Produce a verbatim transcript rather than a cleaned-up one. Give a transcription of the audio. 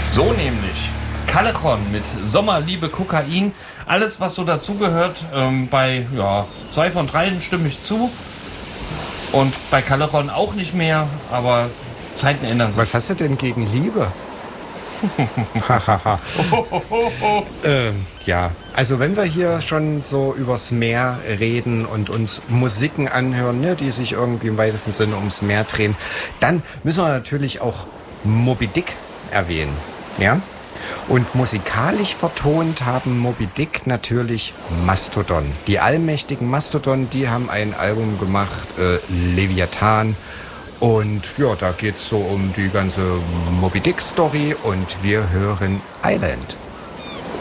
So nämlich. Callejon mit Sommerliebe Kokain. Alles, was so dazugehört. Ähm, bei ja, zwei von dreien stimme ich zu. Und bei Callejon auch nicht mehr. Aber Zeiten ändern sich. Was hast du denn gegen Liebe? ähm, ja, also wenn wir hier schon so übers Meer reden und uns Musiken anhören, ne, die sich irgendwie im weitesten Sinne ums Meer drehen, dann müssen wir natürlich auch Moby Dick erwähnen, ja? Und musikalisch vertont haben Moby Dick natürlich Mastodon. Die allmächtigen Mastodon, die haben ein Album gemacht, äh, Leviathan. Und ja, da geht's so um die ganze Moby Dick Story und wir hören Island.